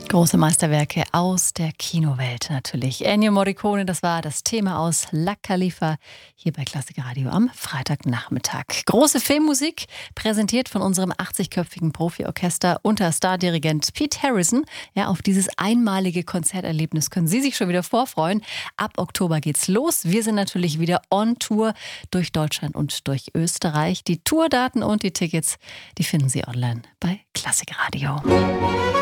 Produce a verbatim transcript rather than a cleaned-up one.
Große Meisterwerke aus der Kinowelt natürlich. Ennio Morricone, das war das Thema aus La Khalifa hier bei Klassik Radio am Freitagnachmittag. Große Filmmusik, präsentiert von unserem achtzigköpfigen Profiorchester unter Stardirigent Pete Harrison. Ja, auf dieses einmalige Konzerterlebnis können Sie sich schon wieder vorfreuen. Ab Oktober geht's los. Wir sind natürlich wieder on Tour durch Deutschland und durch Österreich. Die Tourdaten und die Tickets, die finden Sie online bei Klassik Radio.